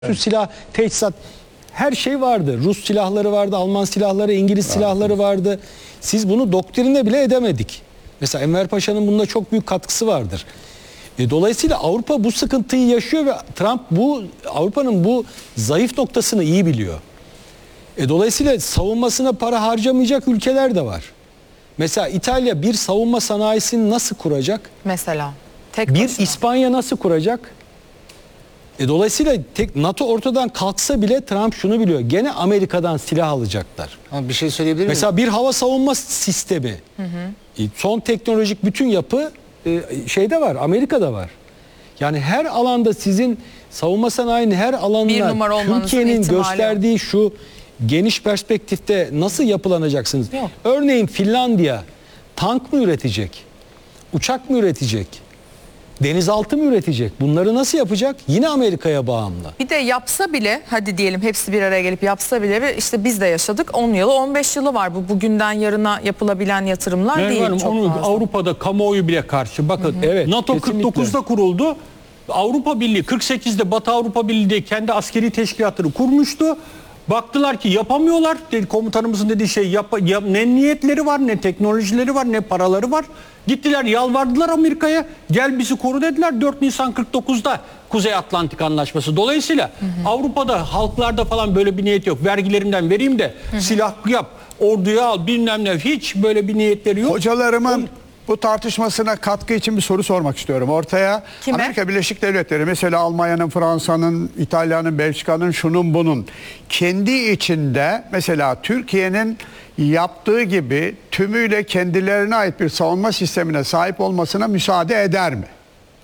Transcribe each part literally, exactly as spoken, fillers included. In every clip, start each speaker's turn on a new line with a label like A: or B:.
A: Evet. Silah, teçhizat, her şey vardı. Rus silahları vardı, Alman silahları, İngiliz evet. silahları vardı. Siz bunu doktrine bile edemedik. Mesela Enver Paşa'nın bunda çok büyük katkısı vardır. E, dolayısıyla Avrupa bu sıkıntıyı yaşıyor ve Trump bu Avrupa'nın bu zayıf noktasını iyi biliyor. E, dolayısıyla savunmasına para harcamayacak ülkeler de var. Mesela İtalya bir savunma sanayisini nasıl kuracak?
B: Mesela tek
A: bir
B: başına.
A: İspanya nasıl kuracak? E, dolayısıyla tek NATO ortadan kalksa bile Trump şunu biliyor. Gene Amerika'dan silah alacaklar.
C: Ha, bir şey söyleyebilir miyim?
A: Mesela bir hava savunma sistemi. Hı hı. Son teknolojik bütün yapı e, şeyde var. Amerika'da var. Yani her alanda sizin savunma sanayinin her alanına Türkiye'nin gösterdiği şu geniş perspektifte nasıl yapılanacaksınız? Yok. Örneğin Finlandiya tank mı üretecek? Uçak mı üretecek? Denizaltı mı üretecek? Bunları nasıl yapacak? Yine Amerika'ya bağımlı.
B: Bir de yapsa bile, hadi diyelim hepsi bir araya gelip yapsa bile, işte biz de yaşadık, on yılı on beş yılı var. Bu bugünden yarına yapılabilen yatırımlar
D: yani
B: değil. Çok
D: onu
B: fazla.
D: Avrupa'da kamuoyu bile karşı. Bakın, hı hı. Evet, NATO kesinlikle. kırk dokuzda kuruldu. Avrupa Birliği kırk sekizde Batı Avrupa Birliği de kendi askeri teşkilatları kurmuştu. Baktılar ki yapamıyorlar. Dedi, komutanımızın dediği şey yap, yap, ne niyetleri var, ne teknolojileri var, ne paraları var. Gittiler, yalvardılar Amerika'ya. Gel bizi koru dediler. dört Nisan kırk dokuzda Kuzey Atlantik Anlaşması. Dolayısıyla hı hı. Avrupa'da, halklarda falan böyle bir niyet yok. Vergilerimden vereyim de hı hı. silah yap, orduya al, bilmem ne. Hiç böyle bir niyetleri yok.
E: Hocalarımın bu tartışmasına katkı için bir soru sormak istiyorum. Ortaya Kime? Amerika Birleşik Devletleri, mesela Almanya'nın, Fransa'nın, İtalya'nın, Belçika'nın, şunun bunun kendi içinde mesela Türkiye'nin yaptığı gibi tümüyle kendilerine ait bir savunma sistemine sahip olmasına müsaade eder mi?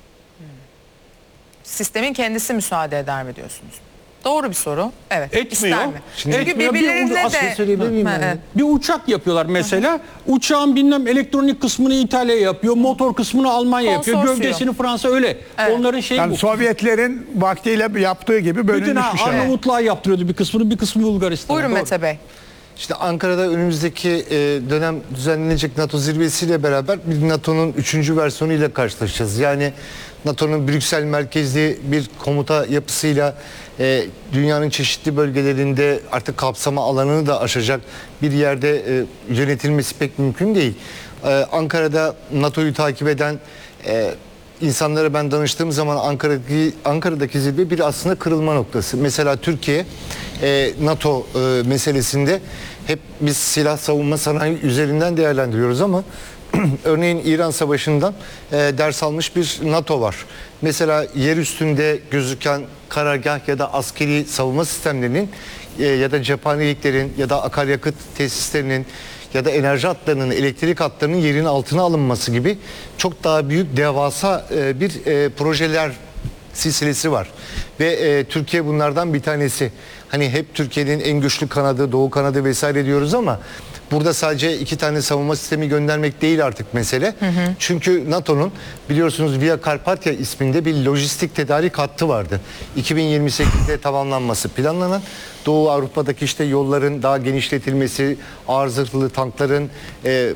B: Sistemin kendisi müsaade eder mi diyorsunuz? Doğru bir soru. Evet.
D: Etmiyor.
B: İster mi?
D: Şimdi
B: Çünkü
D: etmiyor.
B: birbirlerine
D: bir,
B: de...
D: aslında söyleyebilir miyim?
B: Ha, evet.
D: Bir uçak yapıyorlar mesela. Hı hı. Uçağın bilmem elektronik kısmını İtalya yapıyor. Motor kısmını Almanya yapıyor. Gövdesini Fransa öyle. Evet. Onların şeyi
E: yani
D: bu.
E: Sovyetlerin vaktiyle yaptığı gibi bölünmüş
D: Bütün
E: bir şey.
D: Arnavutluğa yaptırıyordu bir kısmını, bir kısmı Bulgaristan'a.
B: Buyurun Mete Bey.
C: İşte Ankara'da önümüzdeki e, dönem düzenlenecek NATO zirvesiyle beraber bir NATO'nun üçüncü versiyonu ile karşılaşacağız. Yani NATO'nun Brüksel merkezli bir komuta yapısıyla e, dünyanın çeşitli bölgelerinde artık kapsama alanını da aşacak bir yerde e, yönetilmesi pek mümkün değil. E, Ankara'da NATO'yu takip eden e, insanlara ben danıştığım zaman Ankara'daki Ankara'daki zirve bir aslında kırılma noktası. Mesela Türkiye e, NATO e, meselesinde hep biz silah savunma sanayi üzerinden değerlendiriyoruz ama örneğin İran Savaşı'ndan e, ders almış bir NATO var. Mesela yer üstünde gözüken karargah ya da askeri savunma sistemlerinin e, ya da cephaneliklerin ya da akaryakıt tesislerinin ya da enerji hatlarının, elektrik hatlarının yerin altına alınması gibi çok daha büyük, devasa e, bir e, projeler silsilesi var. Ve e, Türkiye bunlardan bir tanesi. Hani hep Türkiye'nin en güçlü kanadı, Doğu kanadı vesaire diyoruz ama burada sadece iki tane savunma sistemi göndermek değil artık mesele. Hı hı. Çünkü NATO'nun biliyorsunuz Via Carpathia isminde bir lojistik tedarik hattı vardı. iki bin yirmi sekizde tamamlanması planlanan, Doğu Avrupa'daki işte yolların daha genişletilmesi, ağır zırhlı tankların e,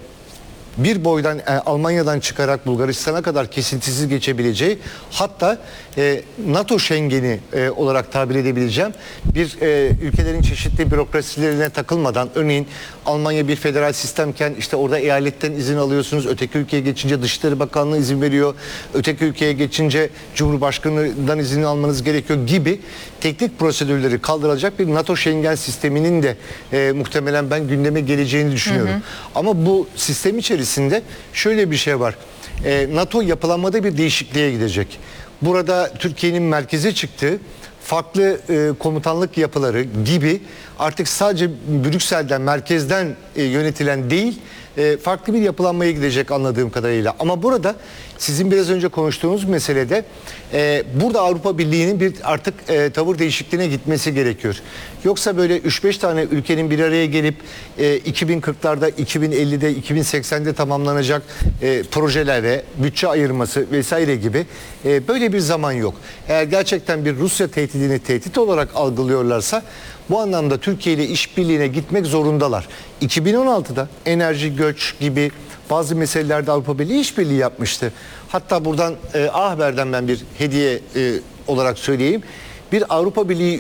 C: bir boydan e, Almanya'dan çıkarak Bulgaristan'a kadar kesintisiz geçebileceği, hatta e, NATO Schengen'i e, olarak tabir edebileceğim bir e, ülkelerin çeşitli bürokrasilerine takılmadan, örneğin Almanya bir federal sistemken işte orada eyaletten izin alıyorsunuz, öteki ülkeye geçince Dışişleri Bakanlığı izin veriyor, öteki ülkeye geçince Cumhurbaşkanı'ndan izin almanız gerekiyor gibi teknik prosedürleri kaldırılacak bir NATO Schengen sisteminin de e, muhtemelen ben gündeme geleceğini düşünüyorum. Hı hı. Ama bu sistem içerisinde şöyle bir şey var. E, NATO yapılanmada bir değişikliğe gidecek. Burada Türkiye'nin merkeze çıktığı farklı e, komutanlık yapıları gibi artık sadece Brüksel'den, merkezden e, yönetilen değil, e, farklı bir yapılanmaya gidecek anladığım kadarıyla. Ama burada sizin biraz önce konuştuğunuz meselede e, burada Avrupa Birliği'nin bir artık e, tavır değişikliğine gitmesi gerekiyor. Yoksa böyle üç beş tane ülkenin bir araya gelip e, iki bin kırklarda, iki bin ellide, iki bin seksende tamamlanacak e, projelere bütçe ayırması vesaire gibi e, böyle bir zaman yok. Eğer gerçekten bir Rusya tehdidini tehdit olarak algılıyorlarsa bu anlamda Türkiye ile işbirliğine gitmek zorundalar. iki bin on altıda enerji, göç gibi bazı meselelerde Avrupa Birliği işbirliği yapmıştı. Hatta buradan e, A Haber'den ben bir hediye e, olarak söyleyeyim. bir Avrupa Birliği